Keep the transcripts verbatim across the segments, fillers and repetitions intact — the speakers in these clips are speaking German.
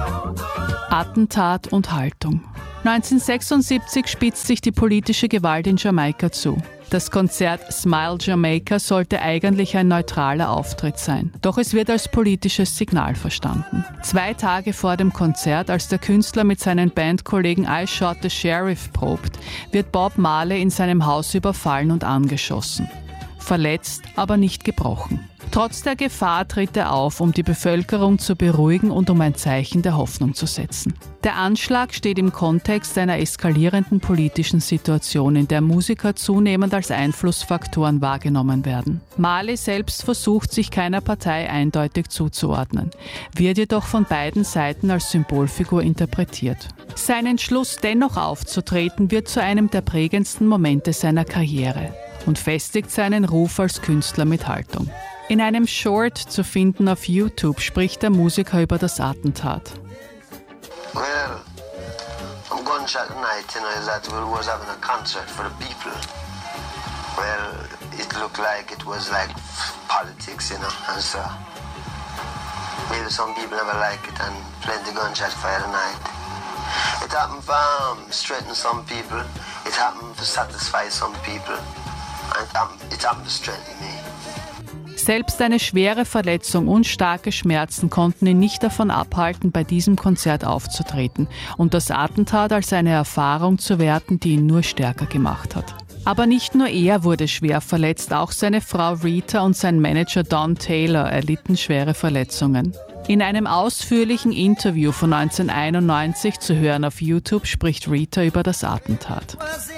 Attentat und Haltung. neunzehnhundertsechsundsiebzig spitzt sich die politische Gewalt in Jamaika zu. Das Konzert Smile Jamaica sollte eigentlich ein neutraler Auftritt sein. Doch es wird als politisches Signal verstanden. Zwei Tage vor dem Konzert, als der Künstler mit seinen Bandkollegen I Shot the Sheriff probt, wird Bob Marley in seinem Haus überfallen und angeschossen. Verletzt, aber nicht gebrochen. Trotz der Gefahr tritt er auf, um die Bevölkerung zu beruhigen und um ein Zeichen der Hoffnung zu setzen. Der Anschlag steht im Kontext einer eskalierenden politischen Situation, in der Musiker zunehmend als Einflussfaktoren wahrgenommen werden. Marley selbst versucht, sich keiner Partei eindeutig zuzuordnen, wird jedoch von beiden Seiten als Symbolfigur interpretiert. Sein Entschluss, dennoch aufzutreten, wird zu einem der prägendsten Momente seiner Karriere und festigt seinen Ruf als Künstler mit Haltung. In einem Short zu finden auf YouTube spricht der Musiker über das Attentat. Well, from gunshot night, you know, is that we was having a concert for the people. Well, it looked like it was like politics, you know, and so maybe some people never like it and plenty gunshot fire the night. It happened for um, strengthen some people. It happened to satisfy some people. And it happened, it happened to strengthen me. Selbst eine schwere Verletzung und starke Schmerzen konnten ihn nicht davon abhalten, bei diesem Konzert aufzutreten und das Attentat als eine Erfahrung zu werten, die ihn nur stärker gemacht hat. Aber nicht nur er wurde schwer verletzt, auch seine Frau Rita und sein Manager Don Taylor erlitten schwere Verletzungen. In einem ausführlichen Interview von neunzehnhunderteinundneunzig zu hören auf YouTube spricht Rita über das Attentat.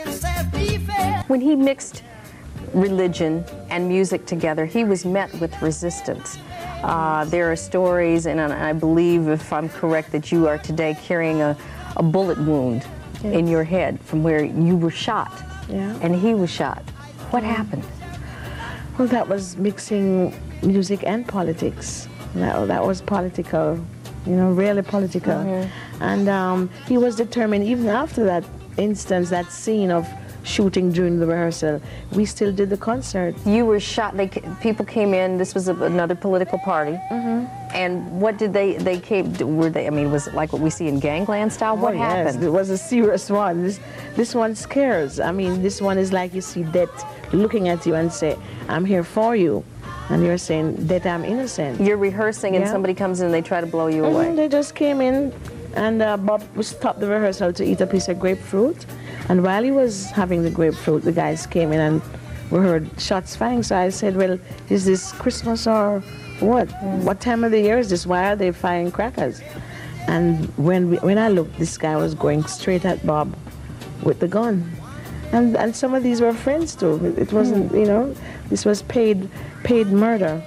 When he mixed religion and music together, he was met with resistance. Uh, there are stories, and I believe, if I'm correct, that you are today carrying a, a bullet wound yeah. in your head from where you were shot, yeah. and he was shot. What yeah. happened? Well, that was mixing music and politics. That, that was political, you know, really political. Mm-hmm. And um, he was determined, even after that instance, that scene of shooting during the rehearsal, we still did the concert. You were shot. They people came in. This was a, another political party. Mm-hmm. And what did they? They came. Were they? I mean, was it like what we see in Gangland style? What oh, happened? Yes, it was a serious one. This this one scares. I mean, this one is like you see death looking at you and say, "I'm here for you," and you're saying that I'm innocent. You're rehearsing, and yeah. somebody comes in and they try to blow you mm-hmm. away. They just came in, and uh, Bob stopped the rehearsal to eat a piece of grapefruit. And while he was having the grapefruit, the guys came in and we heard shots firing. So I said, well, is this Christmas or what? Mm. What time of the year is this? Why are they firing crackers? And when we, when I looked, this guy was going straight at Bob with the gun. And and some of these were friends too. It wasn't, mm. you know, this was paid paid murder.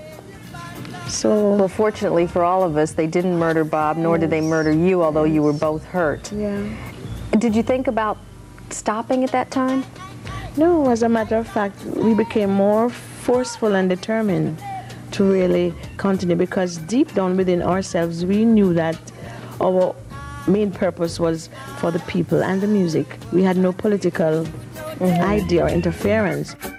So well, fortunately for all of us, they didn't murder Bob, nor yes. did they murder you, although you were both hurt. Yeah. Did you think about stopping at that time? No, as a matter of fact, we became more forceful and determined to really continue, because deep down within ourselves, we knew that our main purpose was for the people and the music. We had no political mm-hmm. idea or interference.